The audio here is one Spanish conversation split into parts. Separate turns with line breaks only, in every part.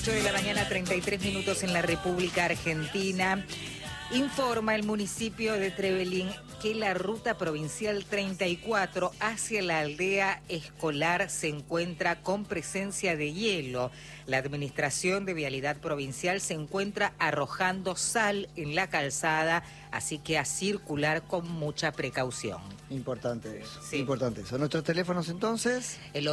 8 de la mañana, 33 minutos en la República Argentina. Informa el municipio de Trevelin que la ruta provincial 34 hacia la aldea escolar se encuentra con presencia de hielo. La Administración de Vialidad Provincial se encuentra arrojando sal en la calzada, así que a circular con mucha precaución.
Importante eso,
sí.
Importante eso. ¿Nuestros teléfonos entonces?
El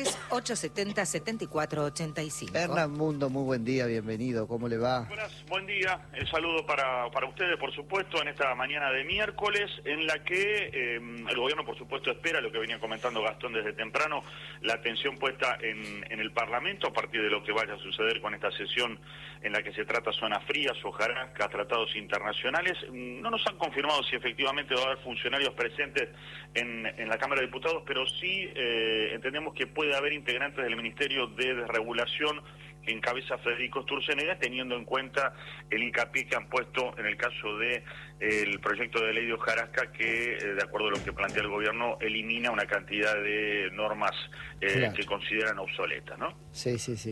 1138707485.
Hernán Mundo, muy buen día, bienvenido, ¿cómo le va?
Buenas, buen día. El saludo para ustedes, por supuesto, en esta mañana de miércoles, en la que el gobierno, por supuesto, espera lo que venía comentando Gastón desde temprano, la atención puesta en el Parlamento a partir de lo que vaya a suceder con esta sesión en la que se trata zonas frías, hojarasca, tratados internacionales. No nos han confirmado si efectivamente va a haber funcionarios presentes en la Cámara de Diputados, pero sí entendemos que puede haber integrantes del Ministerio de Desregulación que encabeza Federico Sturzenegger, teniendo en cuenta el hincapié que han puesto en el caso de el proyecto de ley de hojarasca que, de acuerdo a lo que plantea el gobierno, elimina una cantidad de normas
claro,
que consideran obsoletas, ¿no?
Sí, sí, sí.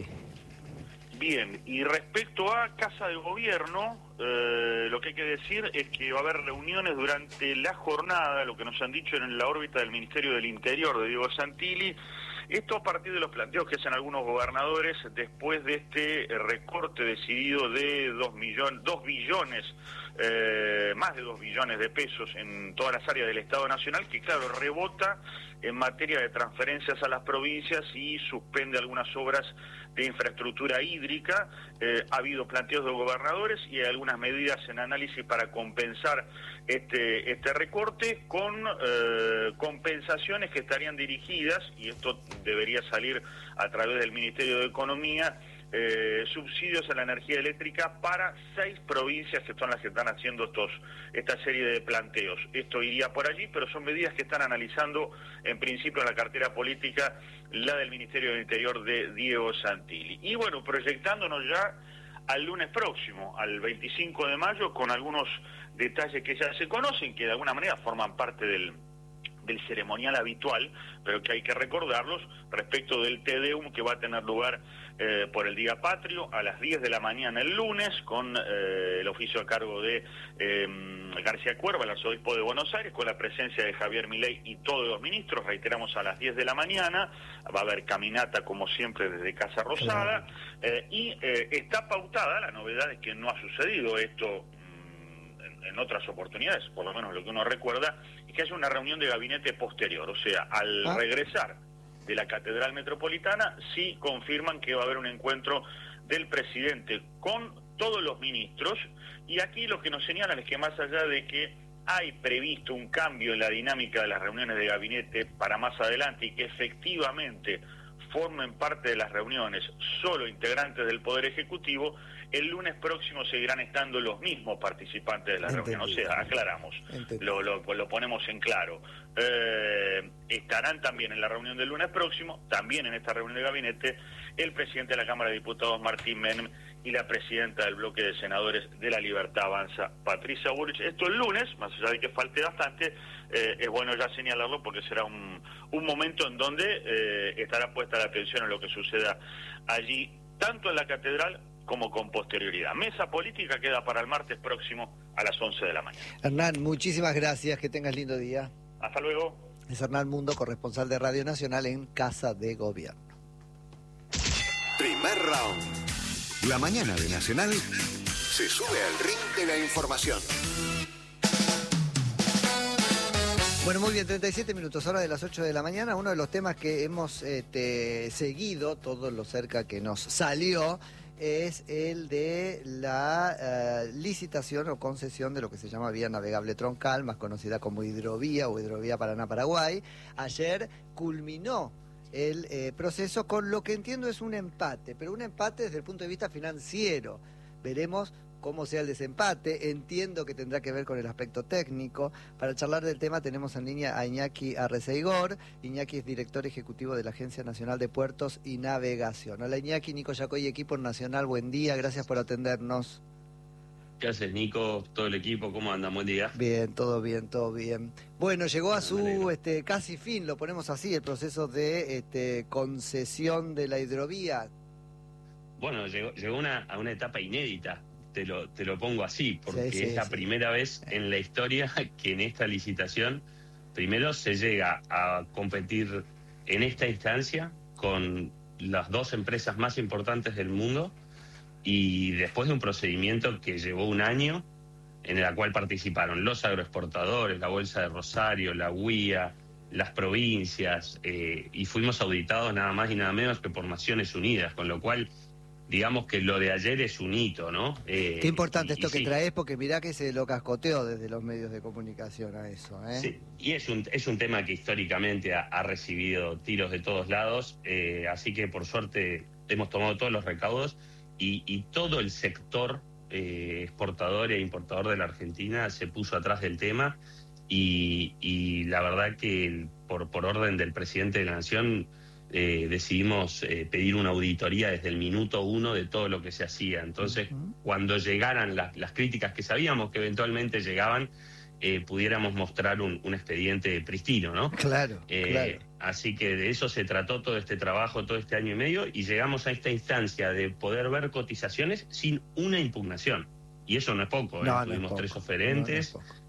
Bien, y respecto a Casa de Gobierno, lo que hay que decir es que va a haber reuniones durante la jornada, lo que nos han dicho en la órbita del Ministerio del Interior de Diego Santilli. Esto a partir de los planteos que hacen algunos gobernadores después de este recorte decidido de 2 billones, más de 2 billones de pesos en todas las áreas del Estado Nacional, que claro, rebota en materia de transferencias a las provincias y suspende algunas obras de infraestructura hídrica. Ha habido planteos de gobernadores y hay algunas medidas en análisis para compensar este recorte con compensaciones que estarían dirigidas, y esto debería salir a través del Ministerio de Economía, subsidios a la energía eléctrica para 6 provincias que son las que están haciendo esta serie de planteos. Esto iría por allí, pero son medidas que están analizando en principio en la cartera política la del Ministerio del Interior de Diego Santilli. Y bueno, proyectándonos ya al lunes próximo, al 25 de mayo, con algunos detalles que ya se conocen, que de alguna manera forman parte del ceremonial habitual, pero que hay que recordarlos, respecto del Te Deum que va a tener lugar por el Día Patrio a las 10 de la mañana el lunes, con el oficio a cargo de García Cuerva, el arzobispo de Buenos Aires, con la presencia de Javier Milei y todos los ministros. Reiteramos, a las 10 de la mañana va a haber caminata como siempre desde Casa Rosada, y está pautada, la novedad es que no ha sucedido esto en otras oportunidades, por lo menos lo que uno recuerda, es que haya una reunión de gabinete posterior, o sea, al regresar de la Catedral Metropolitana, sí confirman que va a haber un encuentro del presidente con todos los ministros, y aquí lo que nos señalan es que más allá de que hay previsto un cambio en la dinámica de las reuniones de gabinete para más adelante y que efectivamente formen parte de las reuniones solo integrantes del Poder Ejecutivo, el lunes próximo seguirán estando los mismos participantes de la reunión. O sea, aclaramos, lo ponemos en claro. Estarán también en la reunión del lunes próximo, también en esta reunión de gabinete, el presidente de la Cámara de Diputados, Martín Menem, y la presidenta del bloque de senadores de La Libertad Avanza, Patricia Bullrich. Esto el lunes, más allá de que falte bastante, es bueno ya señalarlo porque será un momento en donde estará puesta la atención en lo que suceda allí, tanto en la catedral como con posterioridad. Mesa política queda para el martes próximo a las 11 de la mañana.
Hernán, muchísimas gracias, que tengas lindo día.
Hasta luego.
Es Hernán Mundo, corresponsal de Radio Nacional en Casa de Gobierno.
Primer round. La mañana de Nacional se sube al ring de la información.
Bueno, muy bien, 37 minutos, hora de las 8 de la mañana. Uno de los temas que hemos seguido, todo lo cerca que nos salió, es el de la licitación o concesión de lo que se llama Vía Navegable Troncal, más conocida como Hidrovía o Hidrovía Paraná-Paraguay. Ayer culminó el proceso con lo que entiendo es un empate, pero un empate desde el punto de vista financiero. Veremos cómo sea el desempate. Entiendo que tendrá que ver con el aspecto técnico. Para charlar del tema tenemos en línea a Iñaki Arreceigor. Iñaki es director ejecutivo de la Agencia Nacional de Puertos y Navegación. Hola Iñaki, Nico Yacoy, equipo Nacional, buen día, gracias por atendernos.
¿Qué haces, Nico? Todo el equipo, ¿cómo andan? Buen día.
Bien, todo bien, todo bien. Bueno, llegó a su casi fin, lo ponemos así, el proceso de concesión de la hidrovía.
Bueno, llegó a una etapa inédita, te lo pongo así, porque
Sí,
es la primera vez en la historia que en esta licitación primero se llega a competir en esta instancia con las 2 empresas más importantes del mundo, y después de un procedimiento que llevó un año, en el cual participaron los agroexportadores, la Bolsa de Rosario, la UIA, las provincias, y fuimos auditados nada más y nada menos que por Naciones Unidas, con lo cual, digamos que lo de ayer es un hito, ¿no?
Qué importante esto que
sí,
traes, porque mirá que se lo cascoteó desde los medios de comunicación a eso, ¿eh?
Sí, y es un tema que históricamente ha recibido tiros de todos lados, así que por suerte hemos tomado todos los recaudos, y todo el sector exportador e importador de la Argentina se puso atrás del tema, y la verdad que por orden del presidente de la Nación decidimos pedir una auditoría desde el minuto 1 de todo lo que se hacía. Entonces, cuando llegaran las críticas que sabíamos que eventualmente llegaban, pudiéramos mostrar un expediente pristino, ¿no?
Claro, claro.
Así que de eso se trató todo este trabajo, todo este año y medio, y llegamos a esta instancia de poder ver cotizaciones sin una impugnación. Y eso no es poco, ¿eh? Tuvimos 3 oferentes,
no es poco.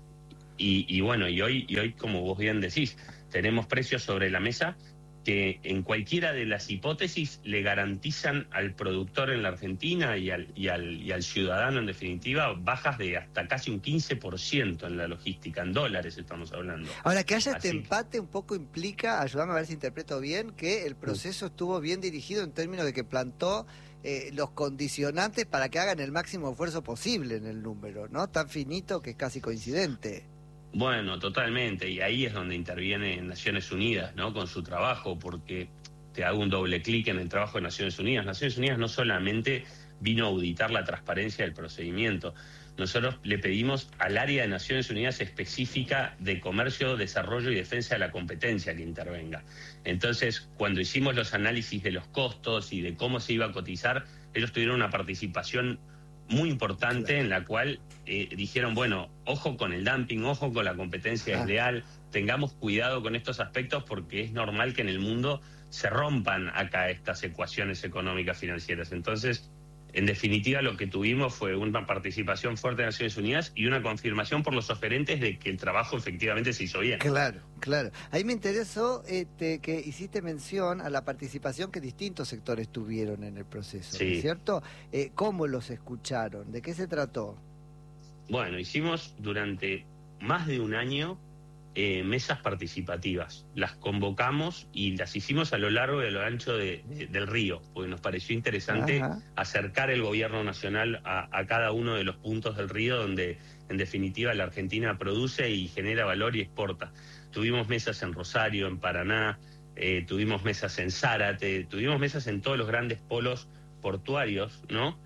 Y bueno, y hoy, como vos bien decís, tenemos precios sobre la mesa que en cualquiera de las hipótesis le garantizan al productor en la Argentina y al ciudadano, en definitiva, bajas de hasta casi un 15% en la logística, en dólares estamos hablando.
Ahora, que haya este empate un poco implica, ayúdame a ver si interpreto bien, que el proceso estuvo bien dirigido en términos de que plantó los condicionantes para que hagan el máximo esfuerzo posible en el número, ¿no? Tan finito que es casi coincidente.
Bueno, totalmente, y ahí es donde interviene Naciones Unidas, ¿no? Con su trabajo, porque te hago un doble clic en el trabajo de Naciones Unidas. Naciones Unidas no solamente vino a auditar la transparencia del procedimiento, nosotros le pedimos al área de Naciones Unidas específica de Comercio, Desarrollo y Defensa de la Competencia que intervenga. Entonces, cuando hicimos los análisis de los costos y de cómo se iba a cotizar, ellos tuvieron una participación muy importante, claro, en la cual dijeron, bueno, ojo con el dumping, ojo con la competencia desleal, tengamos cuidado con estos aspectos porque es normal que en el mundo se rompan acá estas ecuaciones económicas financieras. Entonces, en definitiva, lo que tuvimos fue una participación fuerte de Naciones Unidas y una confirmación por los oferentes de que el trabajo efectivamente se hizo bien.
Claro, claro. Ahí me interesó que hiciste mención a la participación que distintos sectores tuvieron en el proceso,
sí,
¿cierto? ¿Cómo los escucharon? ¿De qué se trató?
Bueno, hicimos durante más de un año mesas participativas. Las convocamos y las hicimos a lo largo y a lo ancho del río, porque nos pareció interesante acercar el gobierno nacional a cada uno de los puntos del río donde, en definitiva, la Argentina produce y genera valor y exporta. Tuvimos mesas en Rosario, en Paraná, tuvimos mesas en Zárate, tuvimos mesas en todos los grandes polos portuarios, ¿no?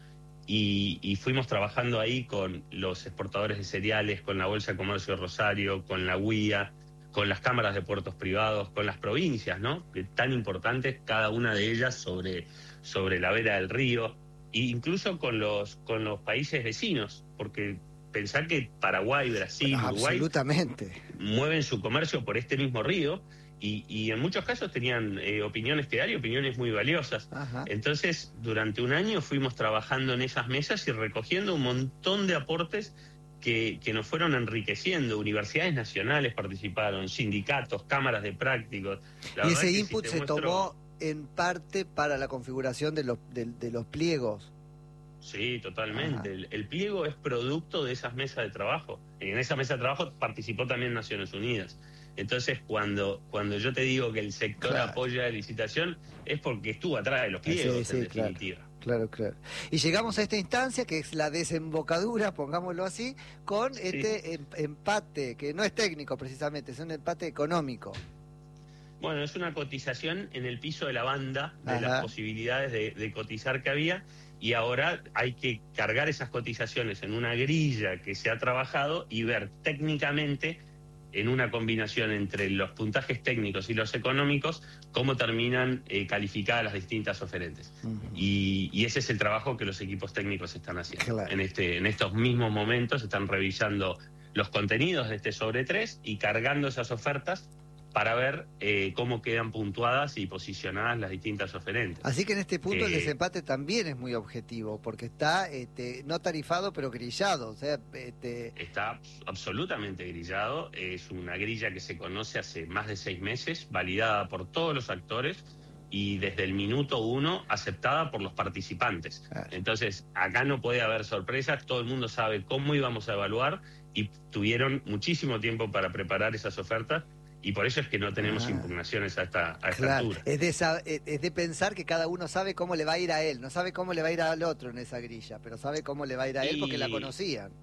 Y fuimos trabajando ahí con los exportadores de cereales, con la Bolsa de Comercio de Rosario, con la UIA, con las cámaras de puertos privados, con las provincias, ¿no? Que tan importantes cada una de ellas sobre la vera del río, e incluso con los países vecinos, porque pensá que Paraguay, Brasil, Uruguay mueven su comercio por este mismo río. Y en muchos casos tenían opiniones que dar y opiniones muy valiosas. Entonces, durante un año fuimos trabajando en esas mesas y recogiendo un montón de aportes que nos fueron enriqueciendo. Universidades nacionales participaron, sindicatos, cámaras de prácticos.
Y ese input se tomó en parte para la configuración de los pliegos.
Sí, totalmente. El pliego es producto de esas mesas de trabajo. En esa mesa de trabajo participó también Naciones Unidas. Entonces, cuando yo te digo que el sector apoya la licitación, es porque estuvo atrás de los pliegos, en definitiva.
Claro. Y llegamos a esta instancia, que es la desembocadura, pongámoslo así, con este empate, que no es técnico precisamente, es un empate económico.
Bueno, es una cotización en el piso de la banda de las posibilidades de cotizar que había, y ahora hay que cargar esas cotizaciones en una grilla que se ha trabajado y ver técnicamente, en una combinación entre los puntajes técnicos y los económicos, cómo terminan calificadas las distintas oferentes. Y ese es el trabajo que los equipos técnicos están haciendo. En estos mismos momentos están revisando los contenidos de este sobre 3 y cargando esas ofertas para ver cómo quedan puntuadas y posicionadas las distintas oferentes.
Así que en este punto el desempate también es muy objetivo, porque está no tarifado, pero grillado. O sea,
Está absolutamente grillado. Es una grilla que se conoce hace más de 6 meses, validada por todos los actores y desde el minuto 1 aceptada por los participantes.
Claro.
Entonces, acá no puede haber sorpresas, todo el mundo sabe cómo íbamos a evaluar y tuvieron muchísimo tiempo para preparar esas ofertas. Y por eso es que no tenemos impugnaciones a esta altura.
Es de pensar que cada uno sabe cómo le va a ir a él, no sabe cómo le va a ir al otro en esa grilla, pero sabe cómo le va a ir a él porque la conocían.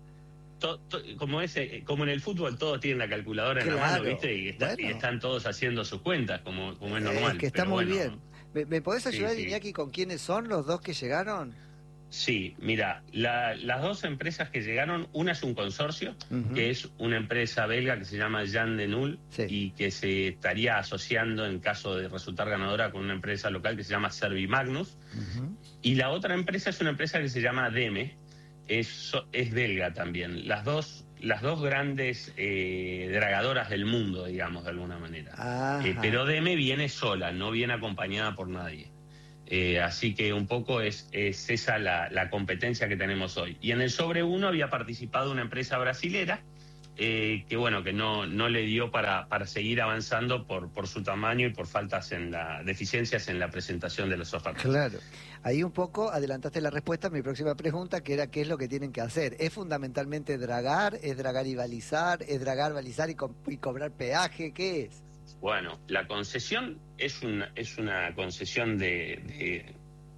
Como en el fútbol, todos tienen la calculadora en la mano, ¿viste? Y están todos haciendo sus cuentas, como es normal.
Es que está muy bien. ¿Me podés ayudar,
sí.
Iñaki, con quiénes son los dos que llegaron?
Sí, mira, las dos empresas que llegaron, una es un consorcio, que es una empresa belga que se llama Jan de Null, y que se estaría asociando en caso de resultar ganadora con una empresa local que se llama Servimagnus. Y la otra empresa es una empresa que se llama Deme, es belga también. Las dos grandes dragadoras del mundo, digamos, de alguna manera. Pero Deme viene sola, no viene acompañada por nadie. Así que un poco es esa la competencia que tenemos hoy. Y en el sobre 1 había participado una empresa brasilera que no le dio para seguir avanzando por su tamaño y por deficiencias en la presentación de las ofertas.
Claro. Ahí un poco adelantaste la respuesta a mi próxima pregunta, que era qué es lo que tienen que hacer. ¿Es fundamentalmente dragar? ¿Es dragar y balizar? ¿Es dragar, balizar y cobrar peaje? ¿Qué es?
Bueno, la concesión es una concesión de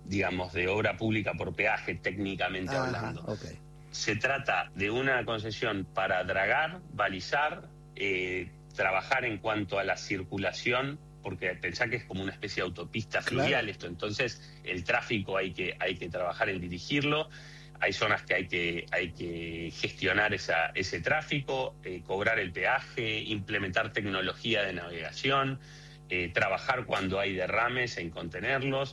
obra pública por peaje, técnicamente hablando.
Okay.
Se trata de una concesión para dragar, balizar, trabajar en cuanto a la circulación, porque pensá que es como una especie de autopista fluvial esto, entonces el tráfico hay que trabajar en dirigirlo. Hay zonas que hay que gestionar ese tráfico, cobrar el peaje, implementar tecnología de navegación, trabajar cuando hay derrames en contenerlos,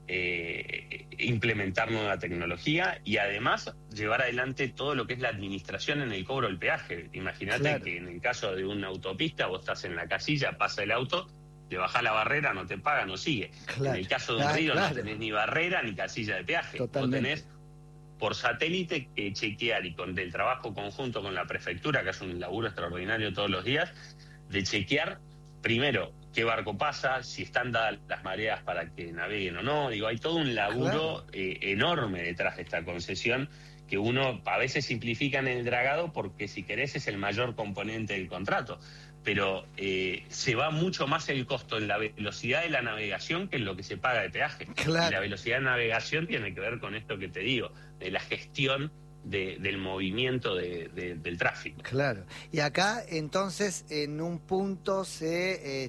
implementar nueva tecnología y además llevar adelante todo lo que es la administración en el cobro del peaje. Imagínate que en el caso de una autopista vos estás en la casilla, pasa el auto, te bajás la barrera, no te paga, no sigue. En el caso de un río no tenés ni barrera ni casilla de peaje.
Totalmente.
Vos tenés por satélite chequear y con del trabajo conjunto con la prefectura, que es un laburo extraordinario todos los días, de chequear primero qué barco pasa, si están dadas las mareas para que naveguen o no. Digo, hay todo un laburo enorme detrás de esta concesión que uno a veces simplifica en el dragado porque si querés es el mayor componente del contrato. Pero se va mucho más el costo en la velocidad de la navegación que en lo que se paga de peaje. Y la velocidad de navegación tiene que ver con esto que te digo, de la gestión del movimiento del tráfico.
Claro. Y acá, entonces, en un punto se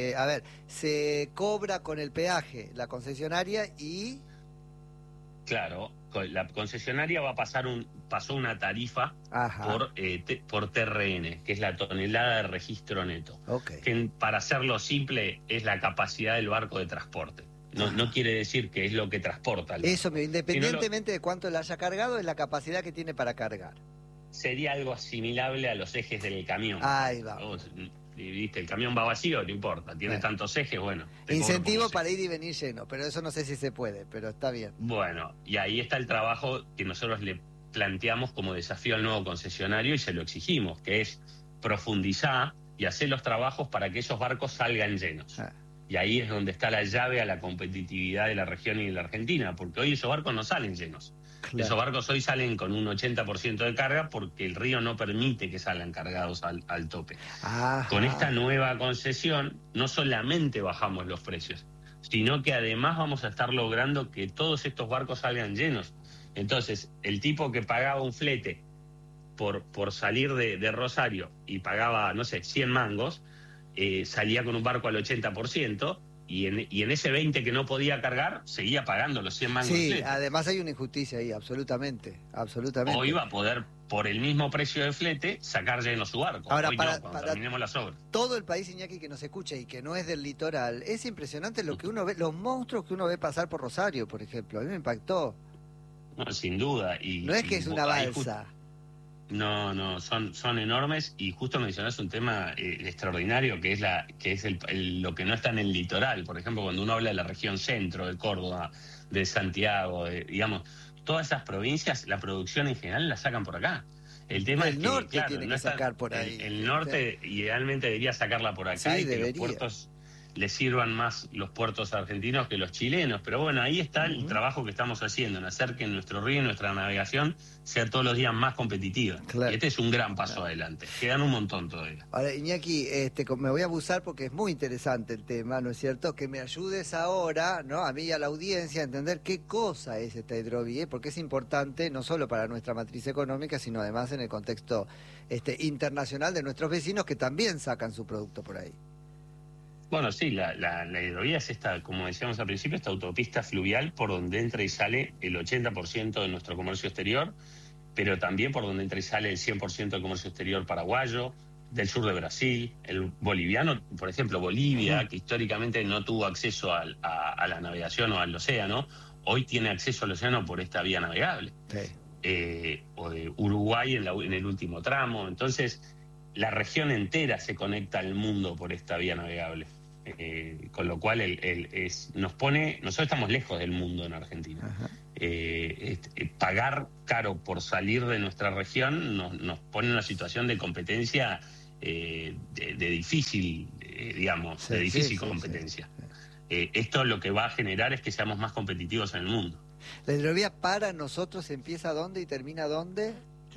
cobra con el peaje la concesionaria y...
Claro, la concesionaria pasó una tarifa por TRN, que es la tonelada de registro neto. Que para hacerlo simple es la capacidad del barco de transporte. No quiere decir que es lo que transporta.
Eso, independientemente de cuánto le haya cargado, es la capacidad que tiene para cargar.
Sería algo asimilable a los ejes del camión.
Ahí va.
¿Viste? El camión va vacío, no importa. Tiene tantos ejes, bueno.
Incentivo para ir y venir lleno, pero eso no sé si se puede, pero está bien.
Bueno, y ahí está el trabajo que nosotros le planteamos como desafío al nuevo concesionario y se lo exigimos, que es profundizar y hacer los trabajos para que esos barcos salgan llenos. Y ahí es donde está la llave a la competitividad de la región y de la Argentina, porque hoy esos barcos no salen llenos. Esos barcos hoy salen con un 80% de carga porque el río no permite que salgan cargados al tope. Con esta nueva concesión no solamente bajamos los precios, sino que además vamos a estar logrando que todos estos barcos salgan llenos. Entonces, el tipo que pagaba un flete por salir de Rosario y pagaba, no sé, 100 mangos, salía con un barco al 80%, y en ese 20 que no podía cargar, seguía pagando los 100 mangos.
Sí, además hay una injusticia ahí, absolutamente.
O iba a poder, por el mismo precio de flete, sacar lleno su barco.
Ahora,
hoy
para
terminemos las obras.
Todo el país, Iñaki, que nos escucha y que no es del litoral, es impresionante lo que uno ve, los monstruos que uno ve pasar por Rosario, por ejemplo. A mí me impactó.
No, sin duda.
No es que es una balsa.
No, son enormes, y justo mencionás un tema extraordinario que es lo que no está en el litoral. Por ejemplo, cuando uno habla de la región centro, de Córdoba, de Santiago, digamos, todas esas provincias, la producción en general la sacan por acá. El tema es que,
norte
claro,
tiene
no
que
está,
sacar por ahí.
el norte idealmente debería sacarla por acá,
Sí,
y que
debería.
los puertos le sirvan más los puertos argentinos que los chilenos. Pero bueno, ahí está el trabajo que estamos haciendo, en hacer que nuestro río y nuestra navegación sea todos los días más competitiva.
Claro.
Y este es un gran paso adelante. Quedan un montón todavía.
Ahora, Iñaki, me voy a abusar porque es muy interesante el tema, ¿no es cierto? Que me ayudes ahora, ¿no? A mí y a la audiencia a entender qué cosa es esta hidrovía, porque es importante no solo para nuestra matriz económica, sino además en el contexto internacional de nuestros vecinos que también sacan su producto por ahí.
Bueno, sí, la hidrovía es esta, como decíamos al principio, esta autopista fluvial por donde entra y sale el 80% de nuestro comercio exterior, pero también por donde entra y sale el 100% del comercio exterior paraguayo, del sur de Brasil, el boliviano, por ejemplo, Bolivia, que históricamente no tuvo acceso a la navegación o al océano, hoy tiene acceso al océano por esta vía navegable. Sí. O de Uruguay en el último tramo. Entonces, la región entera se conecta al mundo por esta vía navegable. Con lo cual nosotros estamos lejos del mundo en Argentina. Pagar caro por salir de nuestra región nos pone en una situación de competencia de difícil, digamos, de difícil competencia. Esto lo que va a generar es que seamos más competitivos en el mundo.
¿La hidrovía para nosotros empieza dónde y termina dónde?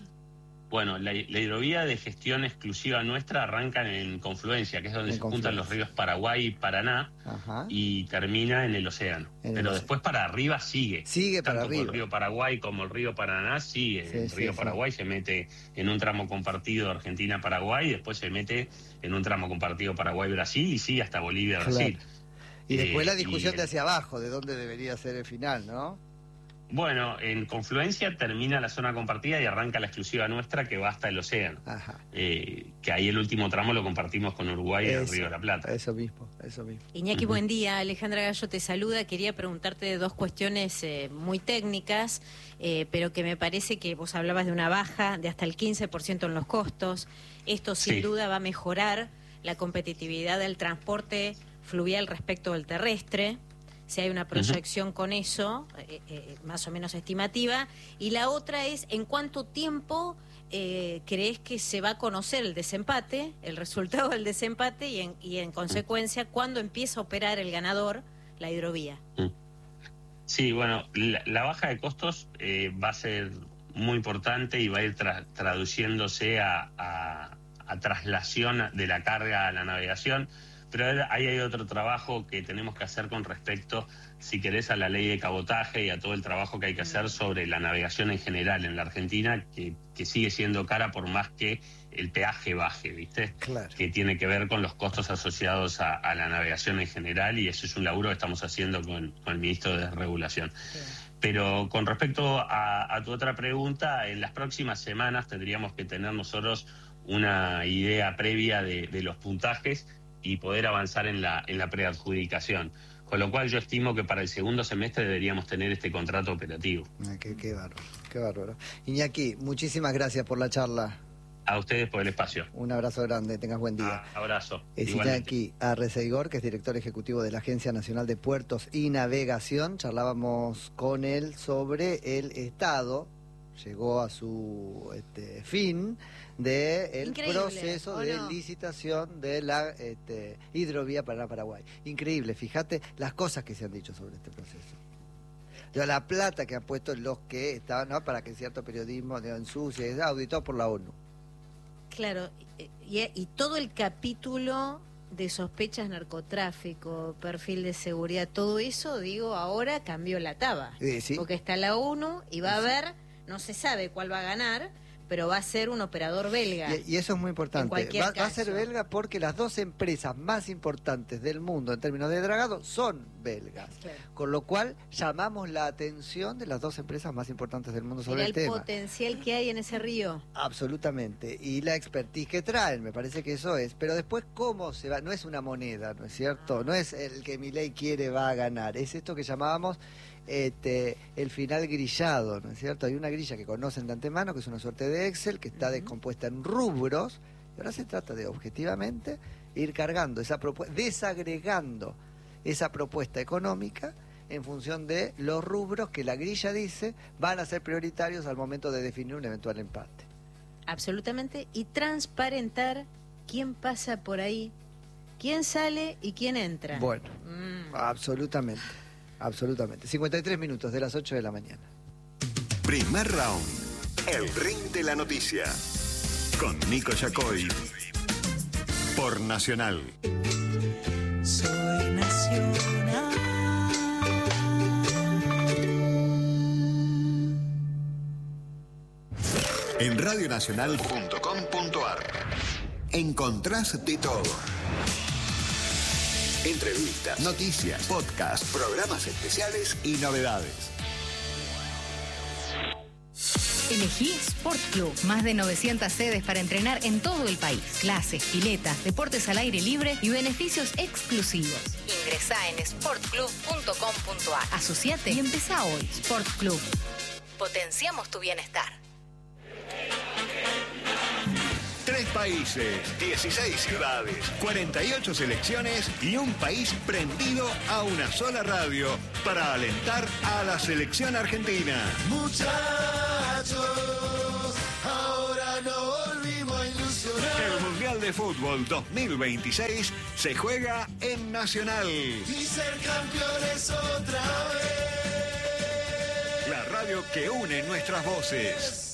Bueno, la hidrovía de gestión exclusiva nuestra arranca en Confluencia, que es donde se juntan los ríos Paraguay y Paraná, y termina en el océano. Pero después para arriba sigue.
Sigue para
tanto
arriba.
Tanto el río Paraguay como el río Paraná sigue. El río Paraguay se mete en un tramo compartido Argentina-Paraguay, y después se mete en un tramo compartido Paraguay-Brasil, y sigue hasta Bolivia-Brasil.
Claro. Y después la discusión de hacia abajo, de dónde debería ser el final, ¿no?
Bueno, en Confluencia termina la zona compartida y arranca la exclusiva nuestra, que va hasta el océano. Que ahí el último tramo lo compartimos con Uruguay y el Río de la Plata.
Eso mismo.
Iñaki, buen día. Alejandra Gallo te saluda. Quería preguntarte de dos cuestiones muy técnicas, pero que me parece que vos hablabas de una baja de hasta el 15% en los costos. Esto sin duda va a mejorar la competitividad del transporte fluvial respecto del terrestre. Si hay una proyección con eso, más o menos estimativa. Y la otra es, ¿en cuánto tiempo crees que se va a conocer el desempate, el resultado del desempate, y en consecuencia, cuándo empieza a operar el ganador, la hidrovía?
Sí, bueno, la baja de costos va a ser muy importante y va a ir traduciéndose a traslación de la carga a la navegación. Pero ahí hay otro trabajo que tenemos que hacer con respecto, si querés, a la ley de cabotaje y a todo el trabajo que hay que hacer sobre la navegación en general en la Argentina, que sigue siendo cara por más que el peaje baje, ¿viste?
Claro.
Que tiene que ver con los costos asociados a la navegación en general, y eso es un laburo que estamos haciendo con el ministro de Desregulación. Sí. Pero con respecto a tu otra pregunta, en las próximas semanas tendríamos que tener nosotros una idea previa de los puntajes y poder avanzar en la preadjudicación. Con lo cual yo estimo que para el segundo semestre deberíamos tener este contrato operativo.
Qué bárbaro. Iñaki, muchísimas gracias por la charla.
A ustedes por el espacio.
Un abrazo grande, tengas buen día.
Abrazo.
Es Iñaki Arreceigor, que es director ejecutivo de la Agencia Nacional de Puertos y Navegación. Charlábamos con él sobre el estado, llegó a su fin del proceso de licitación de la hidrovía Paraná-Paraguay. Increíble, fíjate las cosas que se han dicho sobre este proceso. La plata que han puesto los que estaban, ¿no?, para que cierto periodismo ensucie, es auditado por la ONU.
Claro, y todo el capítulo de sospechas, narcotráfico, perfil de seguridad, todo eso, digo, ahora cambió la taba. ¿Sí? Porque está la ONU y va a haber, no se sabe cuál va a ganar, pero va a ser un operador belga.
Y eso es muy importante. Va a ser belga porque las dos empresas más importantes del mundo en términos de dragado son belgas. Claro. Con lo cual llamamos la atención de las dos empresas más importantes del mundo sobre el tema.
El potencial que hay en ese río.
Absolutamente. Y la expertise que traen, me parece que eso es. Pero después, ¿cómo se va? No es una moneda, ¿no es cierto? No es el que Milei quiere va a ganar. Es esto que llamábamos el final grillado, ¿no es cierto? Hay una grilla que conocen de antemano, que es una suerte de Excel, que está descompuesta en rubros, y ahora se trata de, objetivamente, ir cargando esa propuesta, desagregando esa propuesta económica en función de los rubros que la grilla dice van a ser prioritarios al momento de definir un eventual empate.
Absolutamente, y transparentar quién pasa por ahí, quién sale y quién entra.
Bueno, absolutamente, absolutamente. 53 minutos de las 8 de la mañana.
Primer round. El ring de la noticia. Con Nico Yacoy. Por Nacional.
Soy nacional.
En radionacional.com.ar encontrás de todo. Entrevistas, noticias, podcasts, programas especiales y novedades.
Elegí Sport Club. Más de 900 sedes para entrenar en todo el país. Clases, piletas, deportes al aire libre y beneficios exclusivos. Ingresá en sportclub.com.ar. Asociate y empezá hoy. Sport Club. Potenciamos tu bienestar.
3 países, 16 ciudades, 48 selecciones y un país prendido a una sola radio para alentar a la selección argentina.
Muchachos, ahora no volvimos a ilusionar.
El Mundial de Fútbol 2026 se juega en Nacional.
Y ser campeones otra vez.
La radio que une nuestras voces.